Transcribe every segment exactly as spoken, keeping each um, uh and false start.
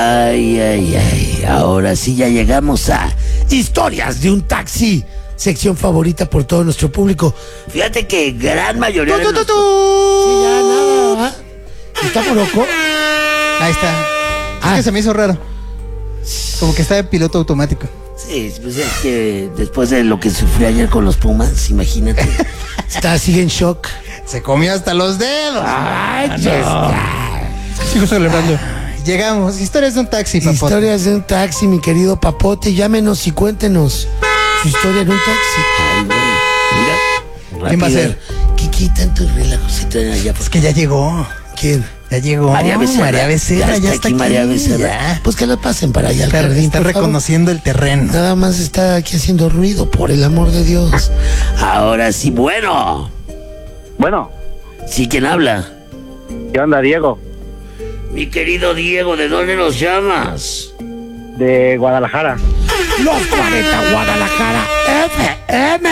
Ay, ay, ay. Ahora sí ya llegamos a Historias de un Taxi, sección favorita por todo nuestro público. Fíjate que gran mayoría de ¡Tu, tu, tu, nuestro... tu! Sí, ya nada, ¿ah? ¿Estamos locos? Ahí está. Ah. Es que se me hizo raro. Como que está de piloto automático. Sí, pues es que después de lo que sufrí ayer con los Pumas, imagínate. Está, sigue en shock. Se comió hasta los dedos. Ay, no. ya. Sigo celebrando. Llegamos. Historias de un taxi, papote. Historias de un taxi, mi querido papote. Llámenos y cuéntenos su historia en un taxi. Ay, güey. Mira. ¿Quién va a ser? ¿Qué quitan tus relajos allá? Es que ya llegó. ¿Quién? Ya llegó. María Becerra. María Becerra, ya, ya está aquí. María Becerra. Ya. Pues que la pasen para allá al Está, jardín. está reconociendo favor. El terreno. Nada más está aquí haciendo ruido, por el amor de Dios. Ahora sí, bueno. Bueno. Sí, ¿quién habla? ¿Qué onda, Diego? Mi querido Diego, ¿de dónde nos llamas? De Guadalajara. Los cuarenta Guadalajara F M.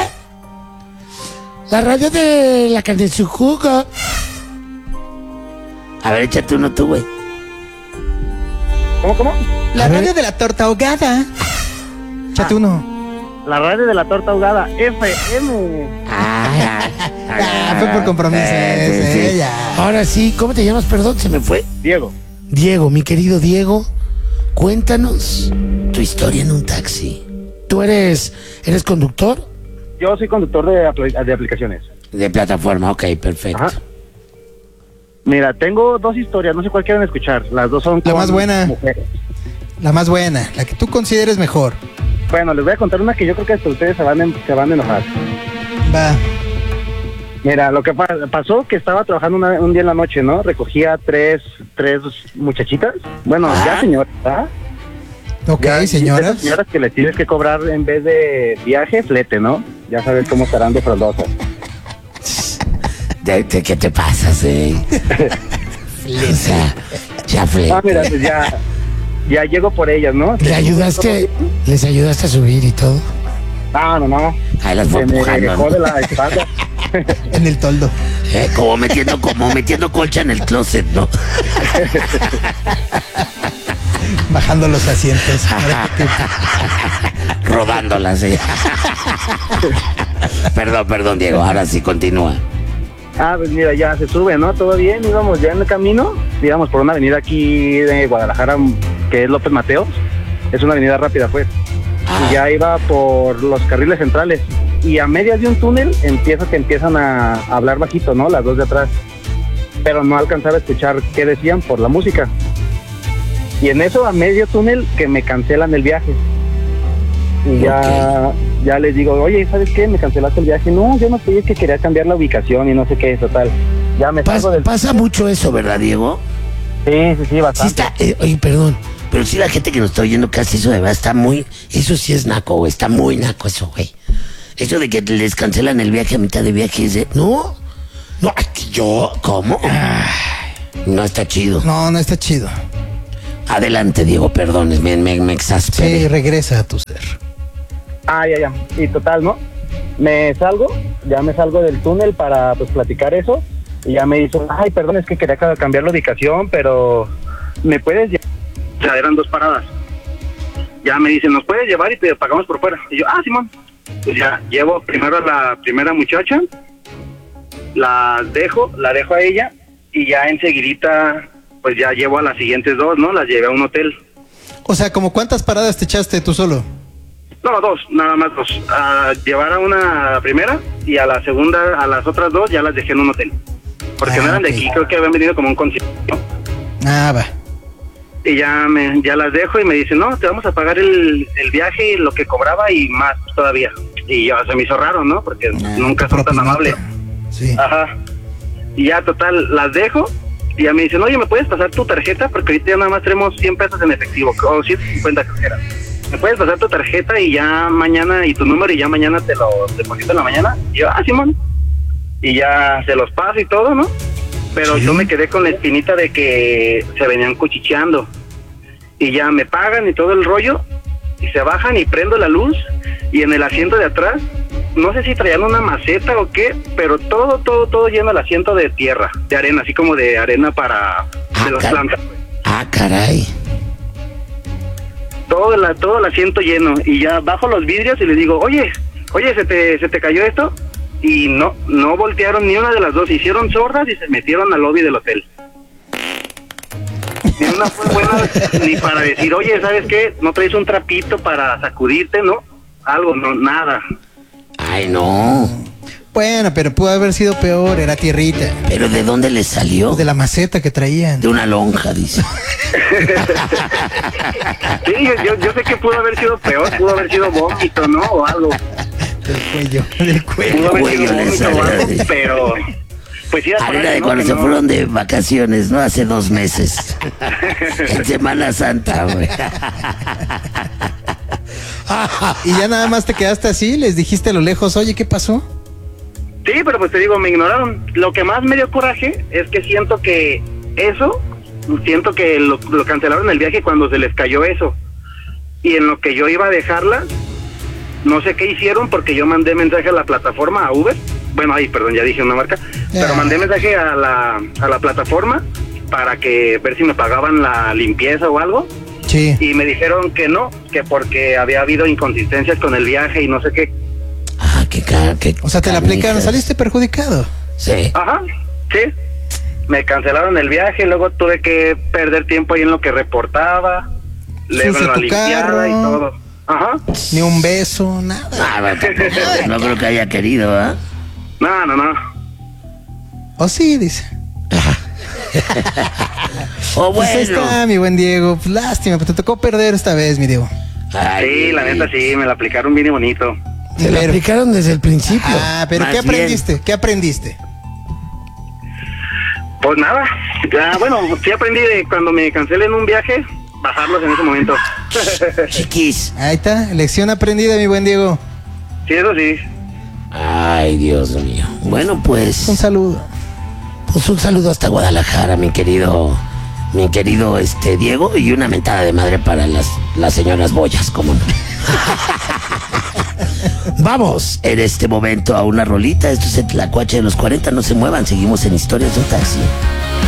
La radio de la carne en su jugo. A ver, échate uno tú, güey. ¿Cómo, cómo? La radio de la torta ahogada. Échate ah. uno. La radio de la torta ahogada, F M. Ah, ah, fue por compromiso. Eh, sí, sí. Ya. Ahora sí, ¿cómo te llamas? Perdón, se me fue. Diego. Diego, mi querido Diego, cuéntanos tu historia en un taxi. ¿Tú eres, eres conductor? Yo soy conductor de, apl- de aplicaciones. De plataforma, ok, perfecto. Ajá. Mira, tengo dos historias, no sé cuál quieren escuchar. Las dos son la más buena. Mujeres. La más buena, la que tú consideres mejor. Bueno, les voy a contar una que yo creo que hasta ustedes se van, en, se van a enojar. Va. Mira, lo que pa- pasó que estaba trabajando una, un día en la noche, ¿no? Recogía tres, tres muchachitas. Bueno, ¿Ah? ya señoras, ¿ah? Ok, ya, señoras. Señoras que les tienes que cobrar en vez de viaje, flete, ¿no? Ya sabes cómo estarán de frondosas. ¿De, de qué te pasas, eh? O sea, ya flete. Ah, mira, pues ya... Ya llego por ellas, ¿no? ¿Le ayudaste? ¿Les ayudaste a subir y todo? No, no, no. Ahí las voy empujando. Me dejó de la espalda. En el toldo. Eh, como metiendo, como metiendo colcha en el closet, ¿no? Bajando los asientos. Rodándolas, ¿eh? Perdón, perdón, Diego. Ahora sí, continúa. Ah, pues mira, ya se sube, ¿no? Todo bien, íbamos ya en el camino, digamos, por una avenida aquí de Guadalajara, que es López Mateos. Es una avenida rápida, pues. Ah. Y ya iba por los carriles centrales. Y a medias de un túnel empieza que empiezan a, a hablar bajito, ¿no? Las dos de atrás. Pero no alcanzaba a escuchar qué decían por la música. Y en eso, a medio túnel, que me cancelan el viaje. Y ya, okay. ya les digo, oye, ¿sabes qué? Me cancelaste el viaje. No, yo no sé, es que quería cambiar la ubicación y no sé qué, total. Ya me Pas, del... Pasa mucho eso, ¿verdad, Diego? Sí, sí, sí, bastante. Sí está, eh, oye, perdón, pero sí la gente que nos está oyendo casi eso de verdad está muy... Eso sí es naco, güey, está muy naco eso, güey. Eso de que les cancelan el viaje a mitad de viaje es de... No, no, yo, ¿cómo? No está chido. No, no está chido. Adelante, Diego, perdón, me, me, me exasperé. Sí, regresa a tu ser. Ah, ya, ya. Y total, ¿no? Me salgo, ya me salgo del túnel para, pues, platicar eso. Y ya me dice, ay, perdón, es que quería cambiar la ubicación, pero ¿me puedes llevar? O sea, eran dos paradas. Ya me dicen, ¿nos puedes llevar y te pagamos por fuera? Y yo, ah, Simón. Pues ya, llevo primero a la primera muchacha, la dejo, la dejo a ella, y ya enseguidita, pues ya llevo a las siguientes dos, ¿no? Las llevé a un hotel. O sea, ¿como cuántas paradas te echaste tú solo? No, dos, nada más dos. A llevar a una a la primera y a la segunda, a las otras dos ya las dejé en un hotel. Porque ah, no eran okay. de aquí, creo que habían venido como un concierto. Ah, va. Y ya me, ya las dejo y me dicen, no, te vamos a pagar el, el viaje, lo que cobraba y más todavía. Y ya se me hizo raro, ¿no? Porque ah, nunca son tan amables. Sí. Ajá. Y ya, total, las dejo y ya me dicen, oye, ¿me puedes pasar tu tarjeta? Porque ahorita ya nada más tenemos cien pesos en efectivo, o ciento cincuenta que era. ¿Me puedes pasar tu tarjeta y ya mañana, y tu número, y ya mañana te lo deposito en la mañana? Y yo, ah, Simón. Y ya se los paso y todo, ¿no? Pero sí. Yo me quedé con la espinita de que se venían cuchicheando. Y ya me pagan y todo el rollo, y se bajan y prendo la luz, y en el asiento de atrás, no sé si traían una maceta o qué, pero todo, todo, todo lleno el asiento de tierra, de arena, así como de arena para ah, de las car- plantas. Ah, caray. todo el, todo el asiento lleno, y ya bajo los vidrios y le digo, oye, oye, ¿se te, se te cayó esto? Y no, no voltearon ni una de las dos, se hicieron sordas y se metieron al lobby del hotel. Ni una fue buena ni para decir, oye, ¿sabes qué? ¿No traes un trapito para sacudirte, no? Algo, no, nada. Ay, no. Bueno, pero pudo haber sido peor, era tierrita. ¿Pero de dónde le salió? De la maceta que traían. De una lonja, dice. Sí, yo, yo sé que pudo haber sido peor, pudo haber sido vómito, ¿no? O algo. Del cuello, del cuello. Pudo haber cuello sido le vómito o salió, algo, sí. pero... Pues sí, Ah, era de cuando se fueron de vacaciones, ¿no? Hace dos meses. En Semana Santa, güey. Y ya nada más te quedaste así, les dijiste a lo lejos, oye, ¿qué pasó? Sí, pero pues te digo, me ignoraron. Lo que más me dio coraje es que siento que eso, siento que lo, lo cancelaron el viaje cuando se les cayó eso. Y en lo que yo iba a dejarla, no sé qué hicieron porque yo mandé mensaje a la plataforma, a Uber. Bueno, ahí, perdón, ya dije una marca. Pero mandé mensaje a la, a la plataforma para que ver si me pagaban la limpieza o algo. Sí. Y me dijeron que no, que porque había habido inconsistencias con el viaje y no sé qué. Ah, qué cara, qué O sea, te la aplicaron, saliste perjudicado. Sí. Ajá, sí. Me cancelaron el viaje, luego tuve que perder tiempo ahí en lo que reportaba, luego Sucio en la tu limpiada carro. y todo. Ajá. Ni un beso, nada. Ah, bueno, tampoco, no creo que haya querido, ¿ah? No, no, no. O sí, dice. O Pues ahí bueno. está, mi buen Diego. Pues lástima, pero te tocó perder esta vez, mi Diego. Ay, Sí, la neta sí, me la aplicaron bien y bonito. Se la Pero- aplicaron desde el principio. Ah, pero Más ¿qué bien. aprendiste? ¿Qué aprendiste? Pues nada, ya, bueno, sí aprendí de cuando me cancelen un viaje, bajarlos en ese momento. Chiquis. Ahí está, lección aprendida, mi buen Diego. Sí, eso sí. Ay, Dios mío. Bueno, pues. Un saludo. Pues un saludo hasta Guadalajara, mi querido, mi querido este Diego, y una mentada de madre para las, las señoras boyas, ¿cómo no? Vamos en este momento a una rolita. Esto es el Tlacuache de los cuarenta. No se muevan, seguimos en Historias de un Taxi.